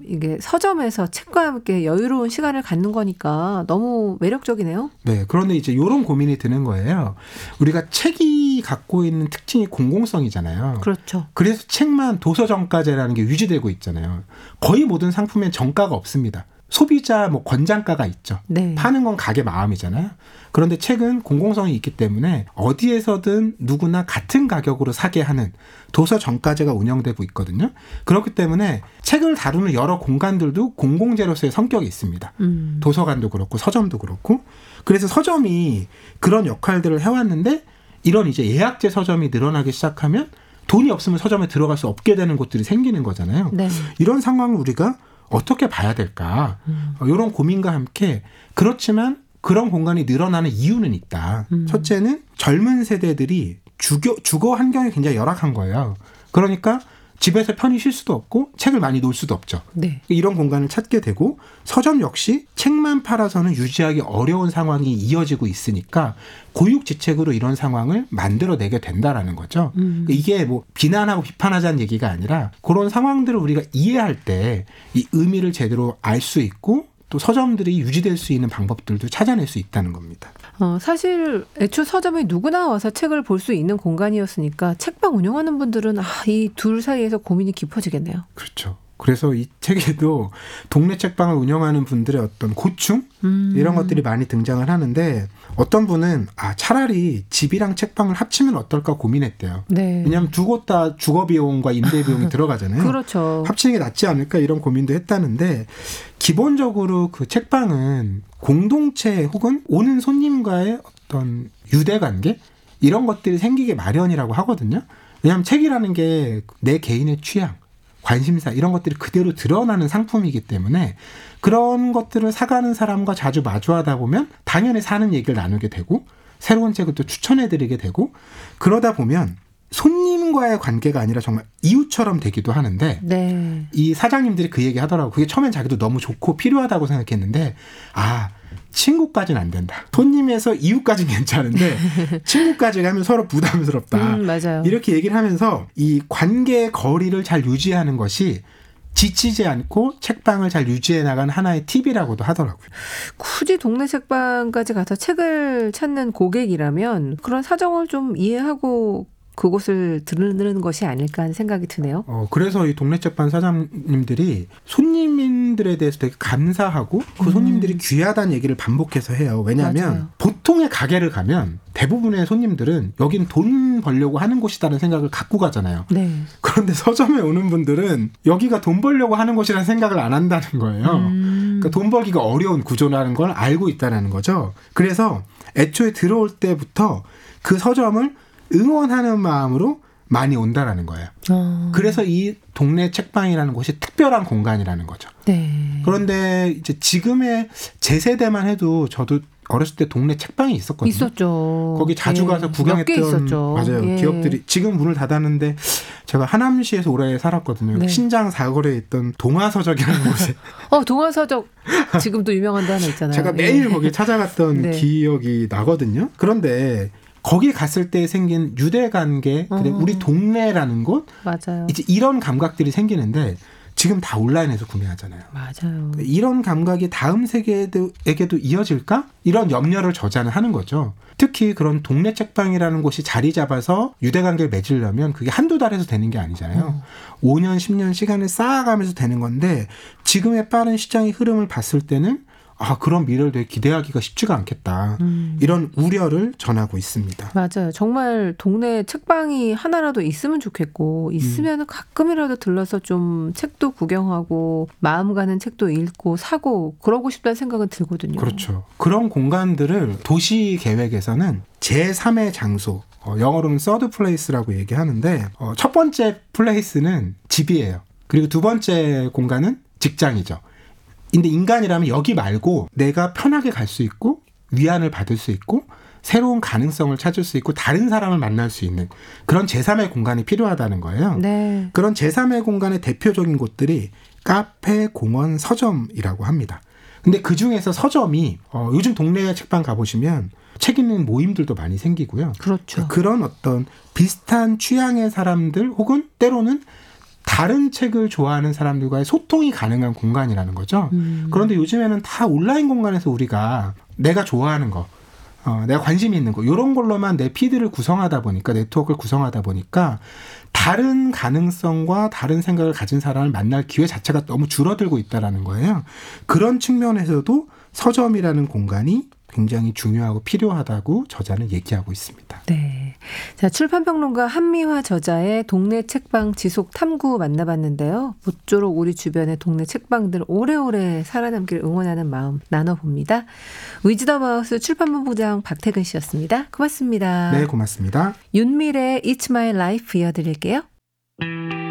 이게 서점에서 책과 함께 여유로운 시간을 갖는 거니까 너무 매력적이네요. 네. 그런데 이제 이런 고민이 드는 거예요. 우리가 책이 갖고 있는 특징이 공공성이잖아요. 그렇죠. 그래서 책만 도서정가제라는 게 유지되고 있잖아요. 거의 모든 상품엔 정가가 없습니다. 소비자 권장가가 있죠. 네. 파는 건 가게 마음이잖아요. 그런데 책은 공공성이 있기 때문에 어디에서든 누구나 같은 가격으로 사게 하는 도서 정가제가 운영되고 있거든요. 그렇기 때문에 책을 다루는 여러 공간들도 공공재로서의 성격이 있습니다. 도서관도 그렇고 서점도 그렇고. 그래서 서점이 그런 역할들을 해왔는데 이런 이제 예약제 서점이 늘어나기 시작하면 돈이 없으면 서점에 들어갈 수 없게 되는 곳들이 생기는 거잖아요. 네. 이런 상황을 우리가 어떻게 봐야 될까? 이런 고민과 함께 그렇지만 그런 공간이 늘어나는 이유는 있다. 첫째는 젊은 세대들이 주거 환경이 굉장히 열악한 거예요. 그러니까 집에서 편히 쉴 수도 없고 책을 많이 놓을 수도 없죠. 네. 이런 공간을 찾게 되고 서점 역시 책만 팔아서는 유지하기 어려운 상황이 이어지고 있으니까 고육지책으로 이런 상황을 만들어내게 된다라는 거죠. 이게 비난하고 비판하자는 얘기가 아니라 그런 상황들을 우리가 이해할 때 이 의미를 제대로 알 수 있고 또 서점들이 유지될 수 있는 방법들도 찾아낼 수 있다는 겁니다. 사실 애초 서점에 누구나 와서 책을 볼 수 있는 공간이었으니까 책방 운영하는 분들은 이 둘 사이에서 고민이 깊어지겠네요. 그렇죠. 그래서 이 책에도 동네 책방을 운영하는 분들의 어떤 고충 이런 것들이 많이 등장을 하는데 어떤 분은 차라리 집이랑 책방을 합치면 어떨까 고민했대요. 네. 왜냐하면 두 곳 다 주거 비용과 임대 비용이 들어가잖아요. 그렇죠. 합치는 게 낫지 않을까 이런 고민도 했다는데 기본적으로 그 책방은 공동체 혹은 오는 손님과의 어떤 유대관계 이런 것들이 생기게 마련이라고 하거든요. 왜냐하면 책이라는 게 내 개인의 취향 관심사 이런 것들이 그대로 드러나는 상품이기 때문에 그런 것들을 사가는 사람과 자주 마주하다 보면 당연히 사는 얘기를 나누게 되고 새로운 책을 또 추천해드리게 되고 그러다 보면 손님과의 관계가 아니라 정말 이웃처럼 되기도 하는데 네. 이 사장님들이 그 얘기 하더라고요. 그게 처음엔 자기도 너무 좋고 필요하다고 생각했는데 친구까지는 안 된다. 손님에서 이웃까지는 괜찮은데 친구까지 가면 서로 부담스럽다. 맞아요. 이렇게 얘기를 하면서 이 관계의 거리를 잘 유지하는 것이 지치지 않고 책방을 잘 유지해 나가는 하나의 팁이라고도 하더라고요. 굳이 동네 책방까지 가서 책을 찾는 고객이라면 그런 사정을 좀 이해하고 그곳을 들르는 것이 아닐까 하는 생각이 드네요. 그래서 이 동네 책방 사장님들이 손님들에 대해서 되게 감사하고 그 손님들이 귀하다는 얘기를 반복해서 해요. 왜냐하면 맞아요. 보통의 가게를 가면 대부분의 손님들은 여긴 돈 벌려고 하는 곳이라는 생각을 갖고 가잖아요. 네. 그런데 서점에 오는 분들은 여기가 돈 벌려고 하는 곳이라는 생각을 안 한다는 거예요. 그러니까 돈 벌기가 어려운 구조라는 걸 알고 있다는 거죠. 그래서 애초에 들어올 때부터 그 서점을 응원하는 마음으로 많이 온다라는 거예요. 그래서 이 동네 책방이라는 곳이 특별한 공간이라는 거죠. 네. 그런데 이제 지금의 제 세대만 해도 저도 어렸을 때 동네 책방이 있었거든요. 있었죠. 거기 자주 가서 구경했던 몇 개 있었죠. 맞아요. 기업들이 지금 문을 닫았는데 제가 하남시에서 오래 살았거든요. 네. 신장 사거리에 있던 동화서적이라는 곳에 동화서적 지금도 유명한 데 하나 있잖아요. 제가 매일 거기 찾아갔던 네. 기억이 나거든요. 그런데 거기 갔을 때 생긴 유대관계, 우리 동네라는 곳, 맞아요. 이제 이런 감각들이 생기는데 지금 다 온라인에서 구매하잖아요. 맞아요. 이런 감각이 다음 세대에게도 이어질까? 이런 염려를 저자는 하는 거죠. 특히 그런 동네 책방이라는 곳이 자리 잡아서 유대관계를 맺으려면 그게 한두 달에서 되는 게 아니잖아요. 5년, 10년 시간을 쌓아가면서 되는 건데 지금의 빠른 시장의 흐름을 봤을 때는 그런 미래를 되게 기대하기가 쉽지가 않겠다. 이런 우려를 전하고 있습니다. 맞아요. 정말 동네 책방이 하나라도 있으면 좋겠고 있으면 가끔이라도 들러서 좀 책도 구경하고 마음 가는 책도 읽고 사고 그러고 싶다는 생각은 들거든요. 그렇죠. 그런 공간들을 도시 계획에서는 제3의 장소, 영어로는 third place라고 얘기하는데 첫 번째 플레이스는 집이에요. 그리고 두 번째 공간은 직장이죠. 근데 인간이라면 여기 말고 내가 편하게 갈 수 있고 위안을 받을 수 있고 새로운 가능성을 찾을 수 있고 다른 사람을 만날 수 있는 그런 제3의 공간이 필요하다는 거예요. 네. 그런 제3의 공간의 대표적인 곳들이 카페, 공원, 서점이라고 합니다. 근데 그중에서 서점이 요즘 동네 책방 가보시면 책 읽는 모임들도 많이 생기고요. 그렇죠. 그런 어떤 비슷한 취향의 사람들 혹은 때로는 다른 책을 좋아하는 사람들과의 소통이 가능한 공간이라는 거죠. 그런데 요즘에는 다 온라인 공간에서 우리가 내가 좋아하는 거, 내가 관심이 있는 거, 이런 걸로만 내 피드를 구성하다 보니까, 네트워크를 구성하다 보니까 다른 가능성과 다른 생각을 가진 사람을 만날 기회 자체가 너무 줄어들고 있다는 거예요. 그런 측면에서도 서점이라는 공간이 굉장히 중요하고 필요하다고 저자는 얘기하고 있습니다. 네. 자, 출판평론가 한미화 저자의 동네 책방 지속 탐구 만나봤는데요. 모쪼록 우리 주변의 동네 책방들 오래오래 살아남기를 응원하는 마음 나눠봅니다. 위즈덤 하우스 출판본부장 박태근 씨였습니다. 고맙습니다. 네, 고맙습니다. 윤미래의 It's My Life 이어드릴게요.